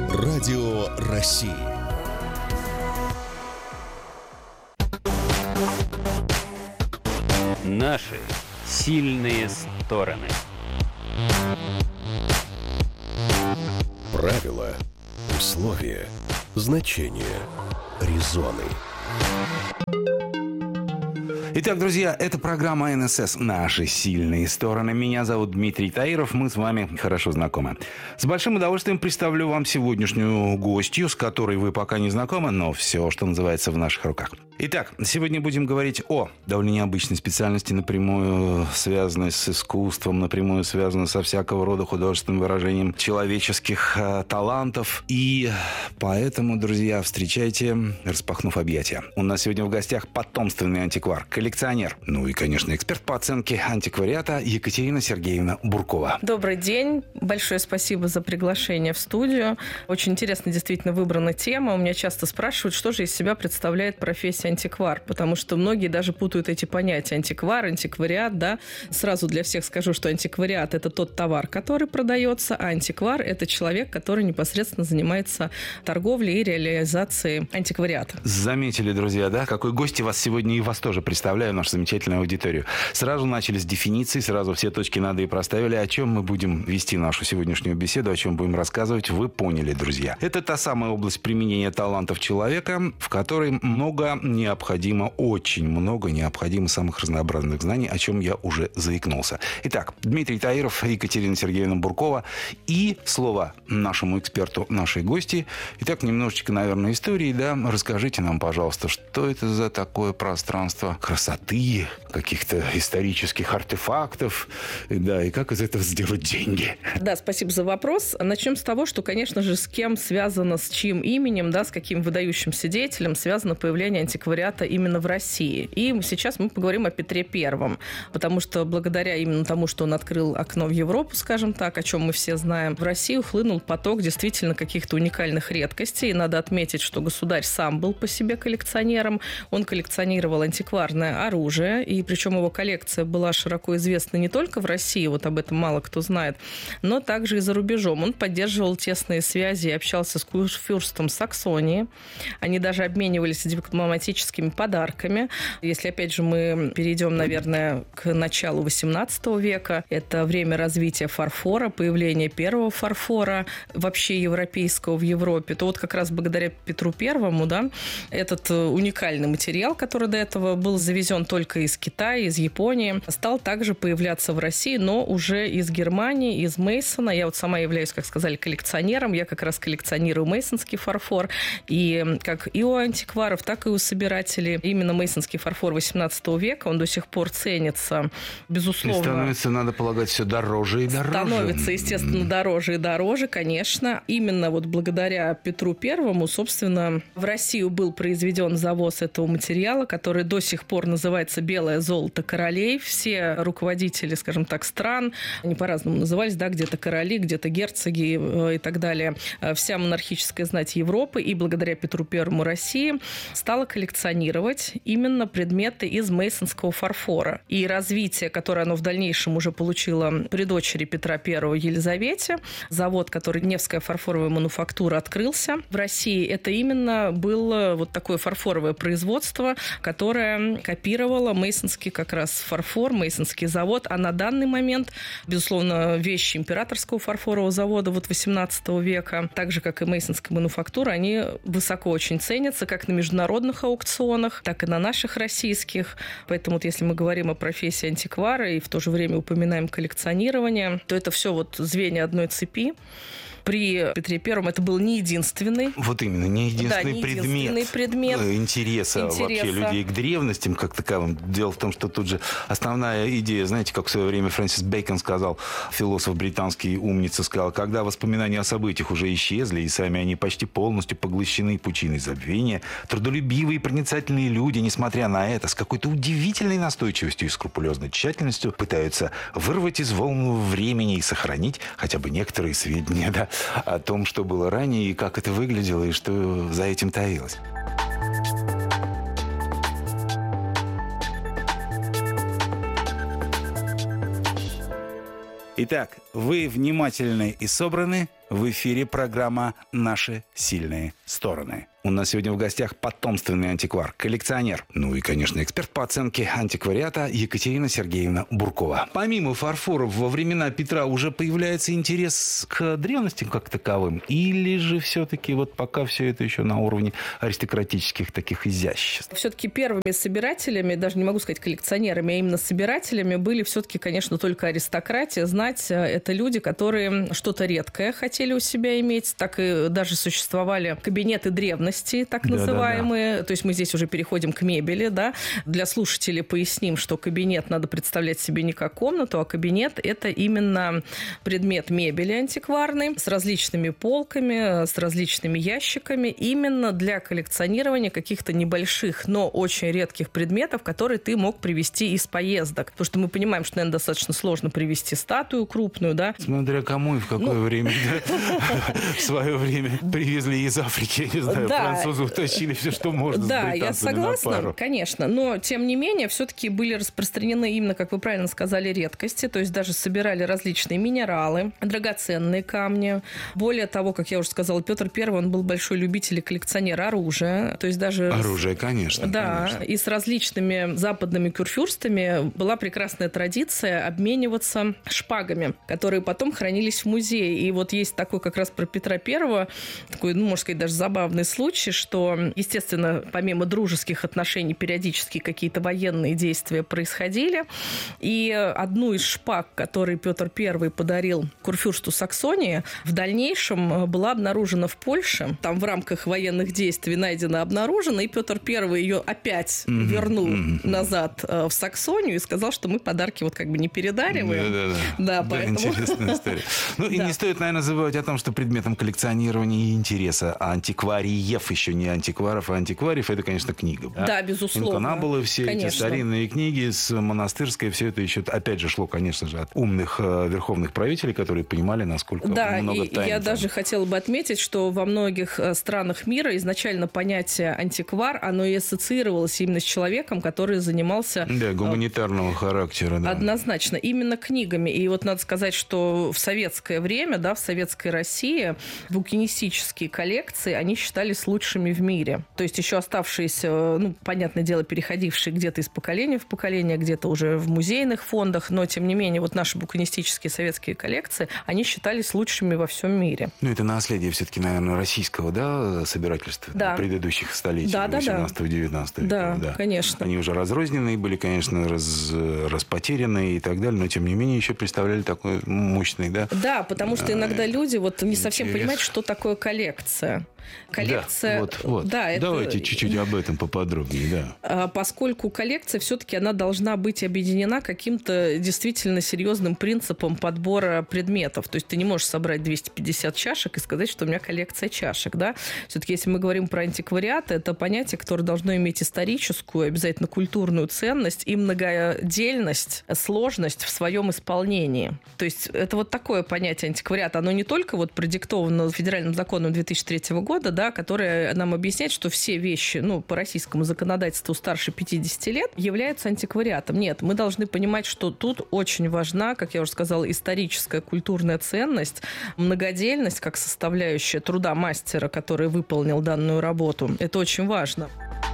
Радио России. Наши сильные стороны. Правила, условия, значения, резоны. Итак, друзья, это программа НСС «Наши сильные стороны». Меня зовут Дмитрий Таиров, мы с вами хорошо знакомы. С большим удовольствием представлю вам сегодняшнюю гостью, с которой вы пока не знакомы, но все, что называется, в наших руках. Итак, сегодня будем говорить о довольно необычной специальности, напрямую связанной с искусством, напрямую связанной со всякого рода художественным выражением человеческих талантов. И поэтому, друзья, встречайте, распахнув объятия. У нас сегодня в гостях потомственный антиквар, коллекционер, ну и, конечно, эксперт по оценке антиквариата Екатерина Сергеевна Буркова. Добрый день. Большое спасибо за приглашение в студию. Очень интересно действительно выбрана тема. У меня часто спрашивают, что же из себя представляет профессия антиквар, потому что многие даже путают эти понятия. Антиквар, антиквариат, да. Сразу для всех скажу, что антиквариат – это тот товар, который продается, а антиквар – это человек, который непосредственно занимается торговлей и реализацией антиквариата. Заметили, друзья, да? Какой гости вас сегодня, и вас тоже представляю, нашу замечательную аудиторию. Сразу начали с дефиниции, сразу все точки над «и» проставили. О чем мы будем вести нашу сегодняшнюю беседу, о чем будем рассказывать, вы поняли, друзья. Это та самая область применения талантов человека, в которой очень много необходимо самых разнообразных знаний, о чем я уже заикнулся. Итак, Дмитрий Таиров, Екатерина Сергеевна Буркова и слово нашему эксперту, нашей гости. Итак, немножечко, наверное, истории, да. Расскажите нам, пожалуйста, что это за такое пространство красоты, каких-то исторических артефактов, да, и как из этого сделать деньги? Да, спасибо за вопрос. Начнем с того, что, конечно же, с кем связано, с чьим именем, да, с каким выдающимся деятелем связано появление антиквариата именно в России. И сейчас мы поговорим о Петре Первом, потому что благодаря именно тому, что он открыл окно в Европу, скажем так, о чем мы все знаем, в Россию хлынул поток действительно каких-то уникальных редкостей. И надо отметить, что государь сам был по себе коллекционером. Он коллекционировал антикварное оружие, и причем его коллекция была широко известна не только в России, вот об этом мало кто знает, но также и за рубежом. Он поддерживал тесные связи и общался с курфюрстом Саксонии. Они даже обменивались дипломатическими подарками. Если, опять же, мы перейдем, наверное, к началу XVIII века, это время развития фарфора, появления первого фарфора вообще европейского в Европе, то вот как раз благодаря Петру Первому, да, этот уникальный материал, который до этого был завезен только из Китая, из Японии, стал также появляться в России, но уже из Германии, из Мейсона. Я вот сама являюсь, как сказали, коллекционером. Я как раз коллекционирую мейсонский фарфор. И как и у антикваров, так и у собирателей. Именно мейсонский фарфор XVIII века, он до сих пор ценится, безусловно. И становится, надо полагать, все дороже и дороже. Становится, естественно, дороже и дороже, конечно. Именно вот благодаря Петру Первому, собственно, в Россию был произведен завоз этого материала, который до сих пор называется «белое золото королей». Все руководители, скажем так, стран, они по-разному назывались, да, где-то короли, где-то герцоги и так далее. Вся монархическая знать Европы и благодаря Петру Первому России стала коллекционировать именно предметы из мейсонского фарфора. И развитие, которое оно в дальнейшем уже получило при дочери Петра Первого Елизавете, завод, который Невская фарфоровая мануфактура открылся в России, это именно было вот такое фарфоровое производство, которое копировало мейсонский как раз фарфор, мейсонский завод. А на данный момент, безусловно, вещи императорского фарфорового завода вот XVIII века, так же, как и мейсонская мануфактура, они высоко очень ценятся как на международных аукционах, так и на наших российских. Поэтому вот если мы говорим о профессии антиквара и в то же время упоминаем коллекционирование, то это все вот звенья одной цепи. При Петре Первом это был не единственный. Вот именно, не единственный предмет интереса вообще людей к древностям как таковым. Дело в том, что тут же основная идея, знаете, как в свое время Фрэнсис Бэкон сказал, философ британский, умница, сказал, когда воспоминания о событиях уже исчезли, и сами они почти полностью поглощены пучиной забвения, трудолюбивые и проницательные люди, несмотря на это, с какой-то удивительной настойчивостью и скрупулезной тщательностью пытаются вырвать из волн времени и сохранить хотя бы некоторые сведения, да, о том, что было ранее, и как это выглядело, и что за этим таилось. Итак, вы внимательны и собраны. В эфире программа «Наши сильные стороны». У нас сегодня в гостях потомственный антиквар, коллекционер, ну и, конечно, эксперт по оценке антиквариата Екатерина Сергеевна Буркова. Помимо фарфоров, во времена Петра уже появляется интерес к древностям как таковым? Или же все-таки вот пока все это еще на уровне аристократических таких изяществ? Все-таки первыми собирателями, даже не могу сказать коллекционерами, а именно собирателями были все-таки, конечно, только аристократия. Знать — это люди, которые что-то редкое хотели у себя иметь. Так и даже существовали кабинеты древности, так называемые. Да. То есть мы здесь уже переходим к мебели. Да? Для слушателей поясним, что кабинет надо представлять себе не как комнату, а кабинет – это именно предмет мебели антикварный с различными полками, с различными ящиками, именно для коллекционирования каких-то небольших, но очень редких предметов, которые ты мог привезти из поездок. Потому что мы понимаем, что, наверное, достаточно сложно привезти статую крупную. Да? Смотря кому и в какое время. В свое время привезли из Африки, не знаю, французы утащили все, что можно, да, с британцами я согласна, на пару. Конечно. Но, тем не менее, все-таки были распространены именно, как вы правильно сказали, редкости. То есть даже собирали различные минералы, драгоценные камни. Более того, как я уже сказала, Петр I, он был большой любитель и коллекционер оружия. То есть даже... Оружие, конечно. Да, конечно. И с различными западными курфюрстами была прекрасная традиция обмениваться шпагами, которые потом хранились в музее. И вот есть такой как раз про Петра I, такой, можно сказать, даже забавный случай, что, естественно, помимо дружеских отношений, периодически какие-то военные действия происходили. И одну из шпаг, которую Петр I подарил курфюрсту Саксонии, в дальнейшем была обнаружена в Польше. Там в рамках военных действий найдена, обнаружена, и Петр I ее опять вернул назад в Саксонию и сказал, что мы подарки вот как бы не передариваем. Да, поэтому... Интересная история. Ну и не стоит, наверное, забывать о том, что предметом коллекционирования и интереса антиквариев, еще не антикваров, а антиквариев, это, конечно, книга. Да, безусловно. Инкунабулы, все конечно. Эти старинные книги с монастырской, все это еще, опять же, шло, конечно же, от умных верховных правителей, которые понимали, насколько много тайн. Да, и я даже хотела бы отметить, что во многих странах мира изначально понятие антиквар, оно и ассоциировалось именно с человеком, который занимался... Да, гуманитарного характера. Да. Однозначно, именно книгами. И вот надо сказать, что в советское время, да, в советской России букинистические коллекции, они считались лучшими в мире. То есть еще оставшиеся, ну, понятное дело, переходившие где-то из поколения в поколение, где-то уже в музейных фондах, но, тем не менее, вот наши букинистические советские коллекции, они считались лучшими во всем мире. Ну, это наследие все-таки, наверное, российского, да, собирательства предыдущих столетий, 18-19 века. Да, конечно. Они уже разрозненные были, конечно, распотерянные и так далее, но, тем не менее, еще представляли такой мощный, да? Да, потому что иногда люди вот не совсем понимают, что такое коллекция. Коллекция... Да, давайте чуть-чуть об этом поподробнее, да. Поскольку коллекция все-таки она должна быть объединена каким-то действительно серьезным принципом подбора предметов. То есть ты не можешь собрать 250 чашек и сказать, что у меня коллекция чашек, да. Все-таки если мы говорим про антиквариат, это понятие, которое должно иметь историческую, обязательно культурную ценность и многодельность, сложность в своем исполнении. То есть это вот такое понятие антиквариата. Оно не только вот продиктовано федеральным законом 2003 года, да, которая нам объясняет, что все вещи, ну, по российскому законодательству старше 50 лет являются антиквариатом. Нет, мы должны понимать, что тут очень важна, как я уже сказала, историческая культурная ценность, многодельность как составляющая труда мастера, который выполнил данную работу. Это очень важно.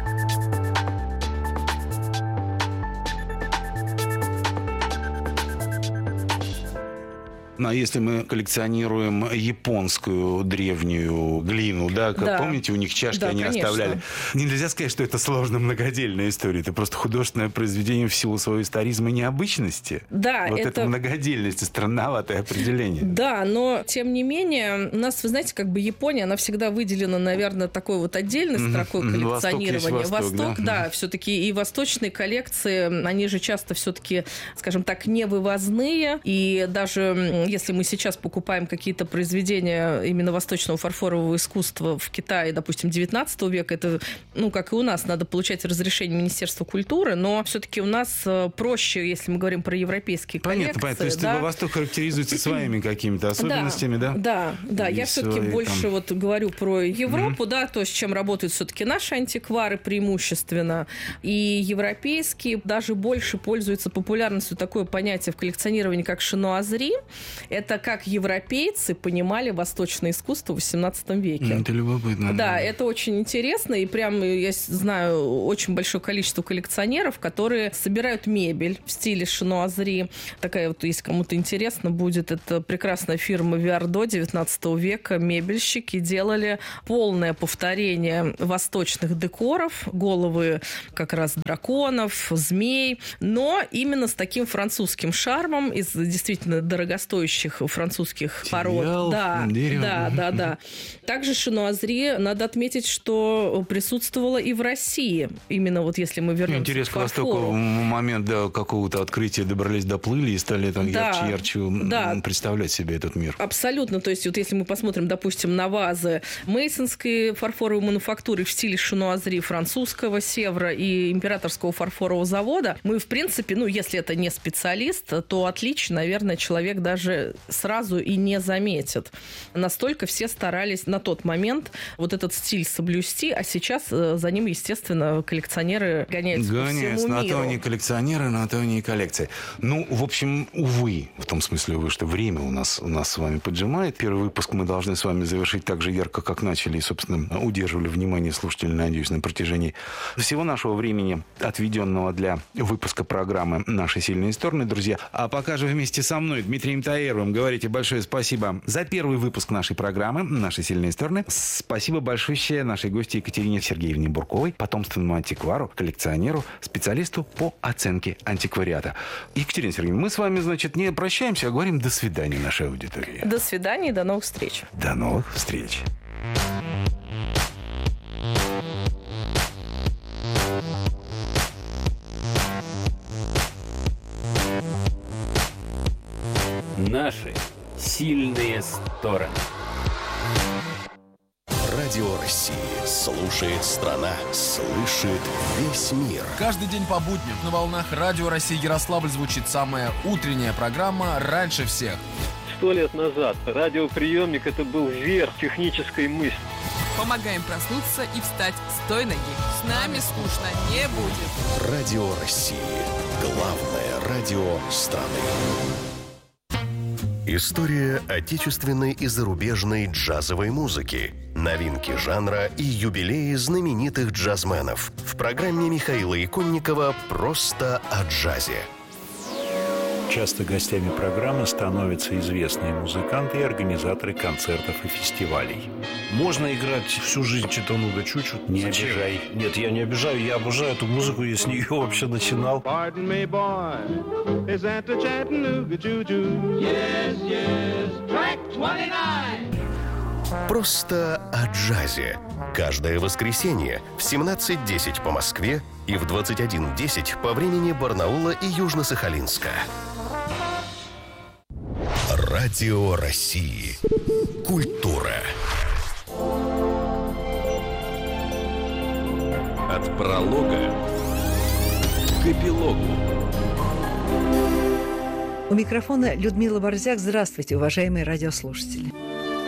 А если мы коллекционируем японскую древнюю глину, да, как помните, у них чашки они оставляли. Нельзя сказать, что это сложно многодельная история. Это просто художественное произведение в силу своего историзма и необычности. Да, вот это многодельность, странноватое определение. Да, но тем не менее, у нас, вы знаете, как бы Япония, она всегда выделена, наверное, такой вот отдельной строкой коллекционирования. Восток, да, все-таки и восточные коллекции, они же часто все-таки, скажем так, не вывозные, и даже если мы сейчас покупаем какие-то произведения именно восточного фарфорового искусства в Китае, допустим, 19 века, это, ну, как и у нас, надо получать разрешение Министерства культуры, но все-таки у нас проще, если мы говорим про европейские коллекции. Понятно. То есть Восток характеризуется своими какими-то особенностями, да? Да. Я все-таки больше вот говорю про Европу, да, то, с чем работают все-таки наши антиквары преимущественно, и европейские даже больше пользуются популярностью такое понятие в коллекционировании, как шиноазри. Это как европейцы понимали восточное искусство в XVIII веке. Это любопытно. Да, это очень интересно. И прям я знаю очень большое количество коллекционеров, которые собирают мебель в стиле шинуазри. Такая вот, если кому-то интересно будет, это прекрасная фирма Виардо 19 века. Мебельщики делали полное повторение восточных декоров, головы как раз драконов, змей, но именно с таким французским шармом из действительно дорогостоящих французских пород. Да. Также шинуазри, надо отметить, что присутствовало и в России. Именно вот если мы вернемся Интерес к к Востоку в момент какого-то открытия добрались, доплыли и стали там ярче представлять себе этот мир. Абсолютно. То есть вот если мы посмотрим, допустим, на вазы мейсонской фарфоровой мануфактуры в стиле шинуазри французского Севра и императорского фарфорового завода, мы, в принципе, если это не специалист, то отличие, наверное, человек даже сразу и не заметит. Настолько все старались на тот момент вот этот стиль соблюсти, а сейчас за ним, естественно, коллекционеры гоняются по всему миру. На то они коллекционеры, на то они и коллекции. В общем, увы, в том смысле, увы, что время у нас с вами поджимает. Первый выпуск мы должны с вами завершить так же ярко, как начали, и, собственно, удерживали внимание слушателей, надеюсь, на протяжении всего нашего времени, отведенного для выпуска программы «Наши сильные стороны», друзья. А пока же вместе со мной, Дмитрием Таировым, говорите большое спасибо за первый выпуск нашей программы «Наши сильные стороны». Спасибо большое нашей гости Екатерине Сергеевне Бурковой, потомственному антиквару, коллекционеру, специалисту по оценке антиквариата. Екатерина Сергеевна, мы с вами, не прощаемся, а говорим до свидания нашей аудитории. До свидания и до новых встреч. До новых встреч. Наши сильные стороны. Радио России слушает страна, слышит весь мир. Каждый день по будням на волнах Радио России Ярославль звучит самая утренняя программа «Раньше всех». 100 лет назад радиоприемник – это был верх технической мысли. Помогаем проснуться и встать с той ноги. С нами скучно не будет. Радио России. Главное радио страны. История отечественной и зарубежной джазовой музыки. Новинки жанра и юбилеи знаменитых джазменов. В программе Михаила Иконникова «Просто о джазе». Часто гостями программы становятся известные музыканты и организаторы концертов и фестивалей. Можно играть всю жизнь Читануга Чучу. Не обижай. Нет, я не обижаю, я обожаю эту музыку, я с нее вообще начинал. «Просто о джазе». Каждое воскресенье в 17:10 по Москве и в 21:10 по времени Барнаула и Южно-Сахалинска. Радио России. Культура. От пролога к эпилогу. У микрофона Людмила Борзяк. Здравствуйте, уважаемые радиослушатели.